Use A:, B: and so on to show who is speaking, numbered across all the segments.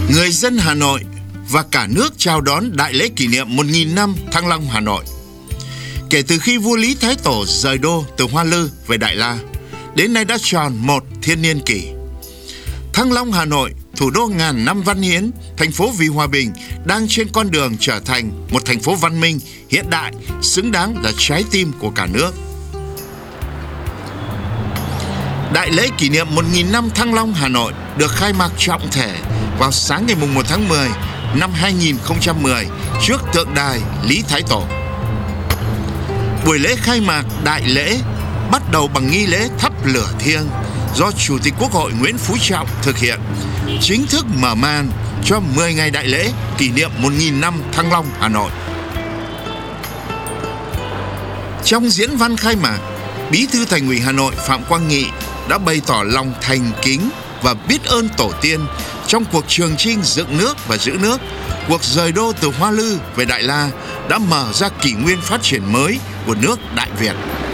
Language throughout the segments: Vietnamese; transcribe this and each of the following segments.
A: Người dân Hà Nội và cả nước chào đón đại lễ kỷ niệm 1000 năm Thăng Long Hà Nội. Kể từ khi vua Lý Thái Tổ rời đô từ Hoa Lư về Đại La, đến nay đã tròn một thiên niên kỷ. Thăng Long Hà Nội, thủ đô ngàn năm văn hiến, thành phố vì hòa bình, đang trên con đường trở thành một thành phố văn minh, hiện đại, xứng đáng là trái tim của cả nước. Đại lễ kỷ niệm 1000 năm Thăng Long Hà Nội được khai mạc trọng thể vào sáng ngày 1 tháng 10 năm 2010 trước tượng đài Lý Thái Tổ. Buổi lễ khai mạc đại lễ bắt đầu bằng nghi lễ thắp lửa thiêng do Chủ tịch Quốc hội Nguyễn Phú Trọng thực hiện, chính thức mở màn cho 10 ngày đại lễ kỷ niệm 1000 năm Thăng Long Hà Nội. Trong diễn văn khai mạc, Bí thư Thành ủy Hà Nội Phạm Quang Nghị đã bày tỏ lòng thành kính và biết ơn tổ tiên trong cuộc trường chinh dựng nước và giữ nước. Cuộc rời đô từ Hoa Lư về Đại La đã mở ra kỷ nguyên phát triển mới của nước Đại Việt.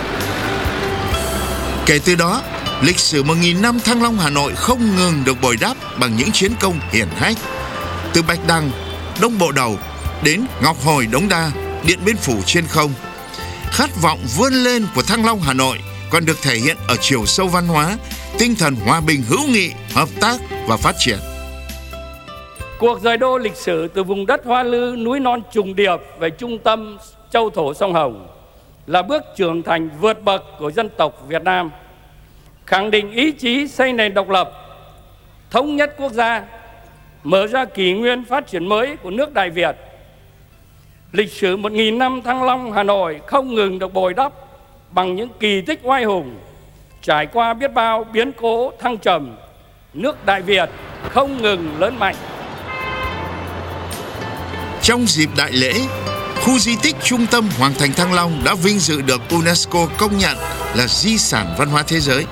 A: Kể từ đó, lịch sử 1000 năm Thăng Long Hà Nội không ngừng được bồi đắp bằng những chiến công hiển hách. Từ Bạch Đằng, Đông Bộ Đầu đến Ngọc Hồi Đống Đa, Điện Biên Phủ trên không. Khát vọng vươn lên của Thăng Long Hà Nội còn được thể hiện ở chiều sâu văn hóa, tinh thần hòa bình hữu nghị, hợp tác và phát triển.
B: Cuộc rời đô lịch sử từ vùng đất Hoa Lư, núi non trùng điệp về trung tâm châu thổ sông Hồng là bước trưởng thành vượt bậc của dân tộc Việt Nam, khẳng định ý chí xây nền độc lập, thống nhất quốc gia, mở ra kỷ nguyên phát triển mới của nước Đại Việt. Lịch sử 1000 năm Thăng Long Hà Nội không ngừng được bồi đắp bằng những kỳ tích oai hùng, trải qua biết bao biến cố thăng trầm, nước Đại Việt không ngừng lớn mạnh.
A: Trong dịp đại lễ, khu di tích Trung tâm Hoàng thành Thăng Long đã vinh dự được UNESCO công nhận là di sản văn hóa thế giới.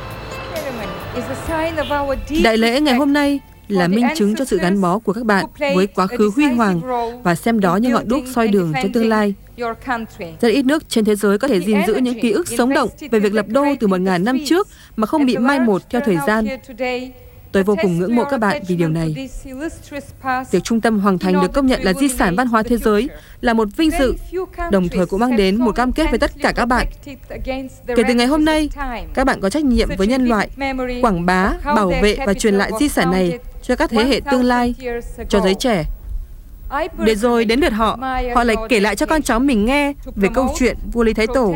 C: Đại lễ ngày hôm nay là minh chứng cho sự gắn bó của các bạn với quá khứ huy hoàng và xem đó như ngọn đuốc soi đường cho tương lai. Rất ít nước trên thế giới có thể gìn giữ những ký ức sống động về việc lập đô từ 1000 năm trước mà không bị mai một theo thời gian. Tôi vô cùng ngưỡng mộ các bạn vì điều này. Việc Trung tâm Hoàng thành được công nhận là di sản văn hóa thế giới là một vinh dự, đồng thời cũng mang đến một cam kết với tất cả các bạn. Kể từ ngày hôm nay, các bạn có trách nhiệm với nhân loại, quảng bá, bảo vệ và truyền lại di sản này cho các thế hệ tương lai, cho giới trẻ. Để rồi đến lượt họ lại kể lại cho con cháu mình nghe về câu chuyện vua Lý Thái Tổ